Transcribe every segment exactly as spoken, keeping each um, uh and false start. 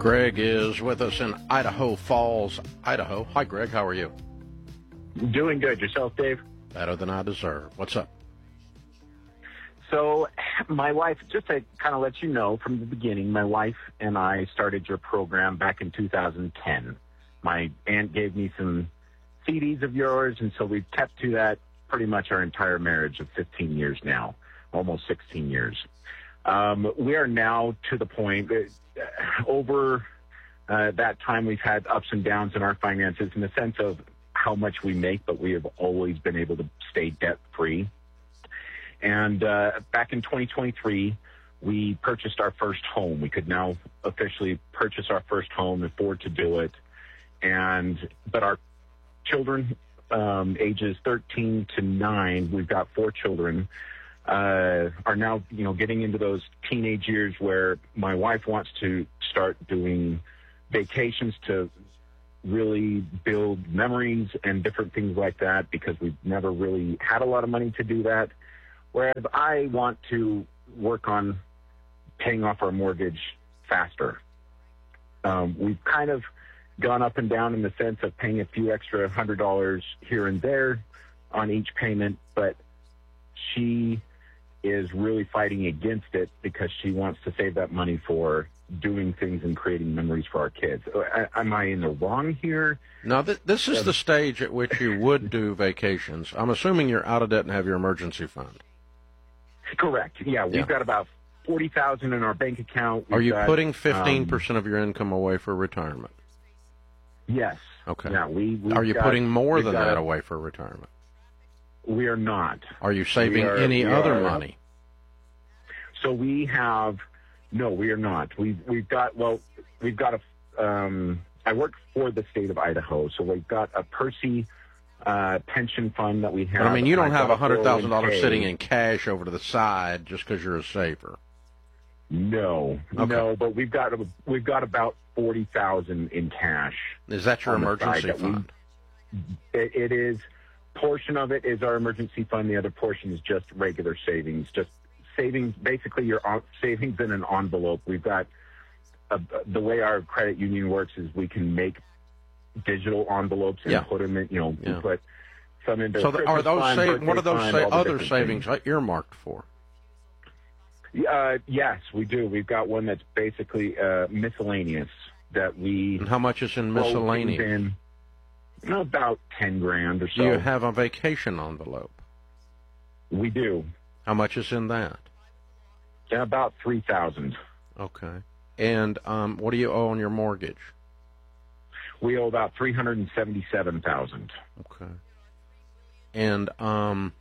Greg is with us in Idaho Falls, Idaho. Hi, Greg. How are you? Doing good. Yourself, Dave? Better than I deserve. What's up? So my wife, just to kind of let you know from the beginning, my wife and I started your program back in two thousand ten. My aunt gave me some C Ds of yours, and so we've kept to that pretty much our entire marriage of fifteen years now, almost sixteen years. Um, we are now to the point that uh, over uh, that time we've had ups and downs in our finances in the sense of how much we make, but we have always been able to stay debt-free. And uh, back in twenty twenty-three, we purchased our first home. We could now officially purchase our first home, afford to do it. And but our children, um, ages thirteen to nine, we've got four children, uh, are now, you know, getting into those teenage years where my wife wants to start doing vacations to really build memories and different things like that, because we've never really had a lot of money to do that. Whereas I want to work on paying off our mortgage faster. Um, we've kind of gone up and down in the sense of paying a few extra hundred dollars here and there on each payment, but she is really fighting against it because she wants to save that money for doing things and creating memories for our kids. Am I in the wrong here? No, th- this is the stage at which you would do vacations. I'm assuming you're out of debt and have your emergency fund. Correct. Yeah, we've Yeah. got about forty thousand dollars in our bank account. We've Are you got, putting fifteen percent um, of your income away for retirement? Yes. Okay. Yeah, we, we've Are you got, putting more we've than got that a- away for retirement? We are not. Are you saving We are- any we other are- money? So we have, no, we are not. We've, we've got, well, we've got a, um, I work for the state of Idaho, so we've got a Percy uh, pension fund that we have. But I mean, you don't I've have got one hundred thousand dollars four oh one k. sitting in cash over to the side just because you're a saver. No, Okay. no, but we've got we've got about forty thousand in cash. Is that your on the emergency side that we- fund? It, it is. Portion of it is our emergency fund. The other portion is just regular savings, just savings. Basically, your en- savings in an envelope. We've got a, the way our credit union works is we can make digital envelopes and Yeah. put them in. You know, Yeah. we put some into. So the, are Christmas those fund, sa- birthday what are those fund, sa- all the other different savings things. earmarked for? Uh, yes, we do. We've got one that's basically uh, miscellaneous that we. And how much is in throw things miscellaneous? in. About ten grand or so. Do you have a vacation envelope? We do. How much is in that? Yeah, about three thousand. Okay. And um, what do you owe on your mortgage? We owe about three hundred and seventy-seven thousand. Okay. And um.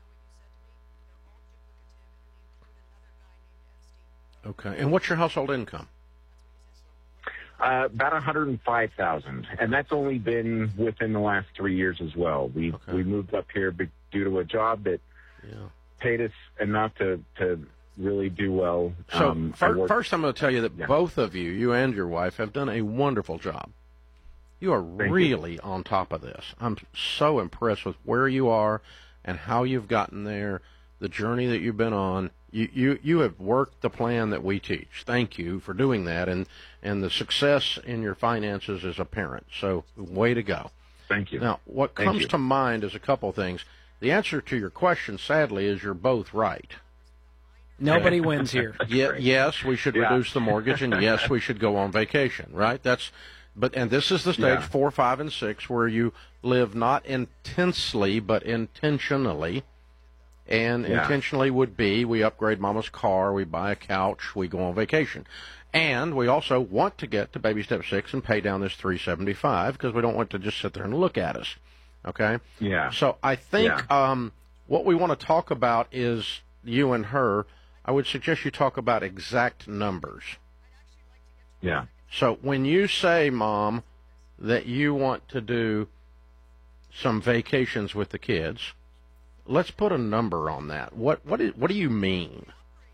Okay. And what's your household income? Uh, about one hundred and five thousand, and that's only been within the last three years as well. We Okay. we moved up here be- due to a job that Yeah. paid us enough to to really do well. So Um, I fir- worked- first, I'm going to tell you that Yeah. both of you, you and your wife, have done a wonderful job. You are Thank you. really on top of this. I'm so impressed with where you are and how you've gotten there, the journey that you've been on. You, you, you have worked the plan that we teach. Thank you for doing that, and, and the success in your finances is apparent. So way to go. Thank you. Now, what Thank comes you. to mind is a couple things. The answer to your question, sadly, is you're both right. Nobody wins here. Ye- great. yes, we should Yeah. reduce the mortgage, and yes, we should go on vacation. Right? That's, but and this is the stage Yeah. four, five, and six where you live not intensely but intentionally. And Yeah. intentionally would be we upgrade Mama's car, we buy a couch, we go on vacation, and we also want to get to baby step six and pay down this three seventy-five because we don't want to just sit there and look at us. Okay. Yeah. So I think Yeah. um, what we want to talk about is you and her. I would suggest you talk about exact numbers. Yeah. So when you say, Mom, that you want to do some vacations with the kids, let's put a number on that. What what is, what do you mean?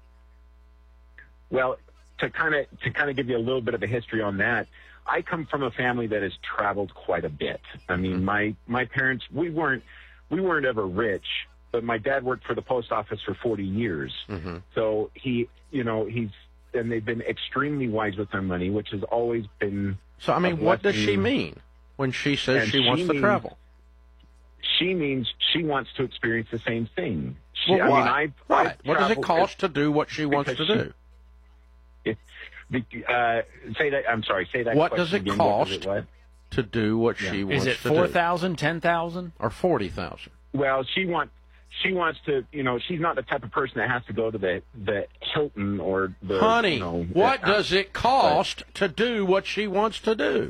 Well, to kind of to kind of give you a little bit of a history on that, I come from a family that has traveled quite a bit. I mean, my my parents, we weren't we weren't ever rich, but my dad worked for the post office for forty years. Mm-hmm. So he, you know, he's and they've been extremely wise with their money, which has always been. So, I mean, what does she mean when she says And she wants she to means- travel? She means she wants to experience the same thing. She, Well, I why? mean, I've, Why? I've What does it traveled- cost to do what she wants to because do? It, uh, say that. I'm sorry. Say that. What question does it again. What does cost it what? to do what Yeah. she wants Is it to four do? thousand, ten thousand? Or forty thousand? Well, she wants. She wants to. You know, she's not the type of person that has to go to the the Hilton or the. Honey, you know, what uh, does it cost to do what she wants to do?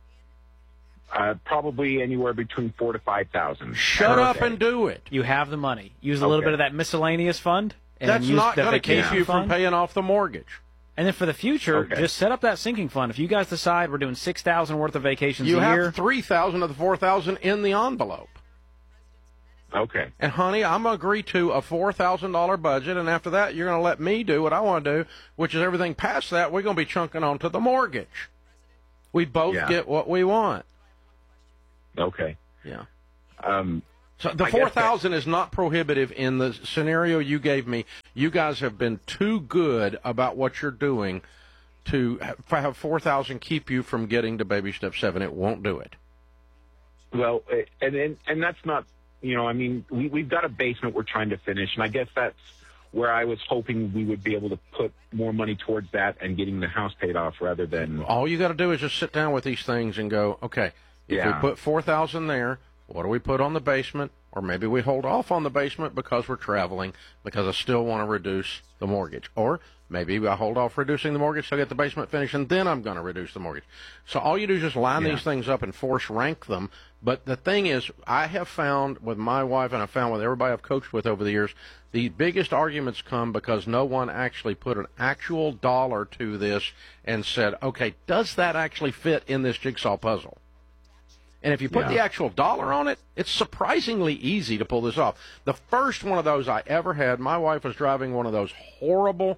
Uh, probably anywhere between four to five thousand. Shut up and do it. You have the money. Use a little Okay. bit of that miscellaneous fund. And That's use not the going to keep vacation you from fund. paying off the mortgage. And then for the future, Okay. just set up that sinking fund. If you guys decide we're doing six thousand worth of vacations You a have year, three thousand of the four thousand in the envelope. Okay. And honey, I'm going to agree to a four thousand dollar budget, and after that, you're going to let me do what I want to do, which is everything past that. We're going to be chunking onto the mortgage. We both Yeah. get what we want. Okay. Yeah. Um, So the I guess four that- thousand is not prohibitive in the scenario you gave me. You guys have been too good about what you're doing to ha- have four thousand keep you from getting to baby step seven. It won't do it. well, eh, and and and that's not. You know, I mean, we we've got a basement we're trying to finish, and I guess that's where I was hoping we would be able to put more money towards that and getting the house paid off rather than. All you got to do is just sit down with these things and go, okay, if Yeah. we put four thousand there, what do we put on the basement? Or maybe we hold off on the basement because we're traveling, because I still want to reduce the mortgage. Or maybe I hold off reducing the mortgage till I get the basement finished, and then I'm going to reduce the mortgage. So all you do is just line Yeah. these things up and force rank them. But the thing is, I have found with my wife, and I've found with everybody I've coached with over the years, the biggest arguments come because no one actually put an actual dollar to this and said, okay, does that actually fit in this jigsaw puzzle? And if you put Yeah. the actual dollar on it, it's surprisingly easy to pull this off. The first one of those I ever had, my wife was driving one of those horrible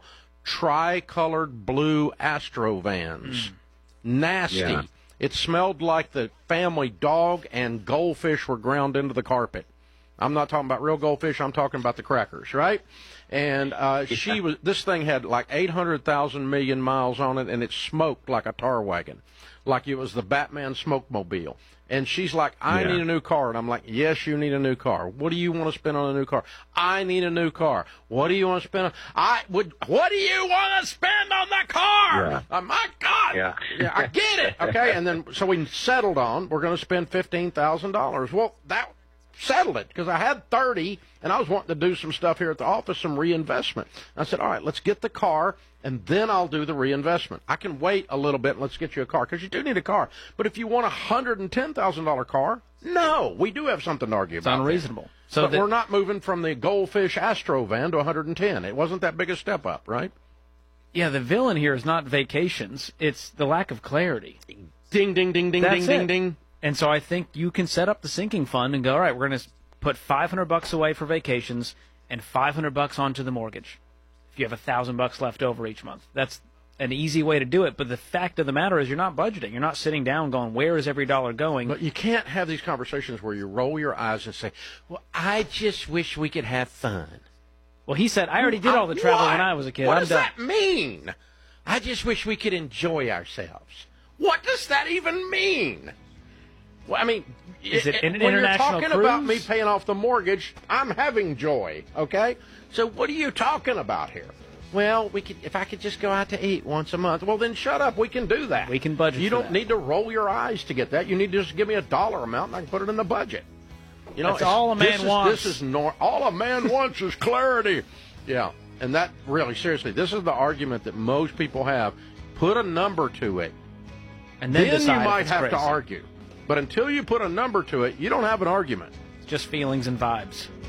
tri-colored blue Astro vans. Nasty. Yeah. It smelled like the family dog, and goldfish were ground into the carpet. I'm not talking about real goldfish. I'm talking about the crackers, right? And uh, she was. This thing had like eight hundred thousand million miles on it, and it smoked like a tar wagon, like it was the Batman smokemobile. And she's like, I Yeah. need a new car. And I'm like, yes, you need a new car. What do you want to spend on a new car? I need a new car. What do you want to spend on? I would. What do you want to spend on the car? Yeah. Oh, my God. Yeah. yeah, I get it. Okay. And then, so we settled on, we're going to spend fifteen thousand dollars. Well, that settled it because I had thirty and I was wanting to do some stuff here at the office, some reinvestment. I said, all right, let's get the car and then I'll do the reinvestment. I can wait a little bit and let's get you a car because you do need a car. But if you want a one hundred ten thousand dollars car, no, we do have something to argue it's about. there. unreasonable. So But that- we're not moving from the Goldfish Astro van to one hundred ten. It wasn't that big a step up, right? yeah, the villain here is not vacations. It's the lack of clarity. Ding, ding, ding, ding, That's ding, it. ding, ding. And so I think you can set up the sinking fund and go, all right, we're going to put five hundred bucks away for vacations and five hundred bucks onto the mortgage. If you have a thousand bucks left over each month, that's an easy way to do it. But the fact of the matter is, you're not budgeting. You're not sitting down going, where is every dollar going? But you can't have these conversations where you roll your eyes and say, well, I just wish we could have fun. Well, he said, I already did all the travel What? when I was a kid. What I'm does done. that mean? I just wish we could enjoy ourselves. What does that even mean? Well, I mean, Is it an when international you're talking about me cruise? paying off the mortgage, I'm having joy, okay? So what are you talking about here? Well, we could if I could just go out to eat once a month. Well, then shut up. We can do that. We can budget You for don't that. need to roll your eyes to get that. You need to just give me a dollar amount, and I can put it in the budget. You know, That's it's- all a man this is, wants. This is nor- all a man wants is clarity. Yeah, and that really, seriously, this is the argument that most people have. Put a number to it. And then, Then, decide you if might it's have crazy. to argue. But until you put a number to it, you don't have an argument. Just feelings and vibes.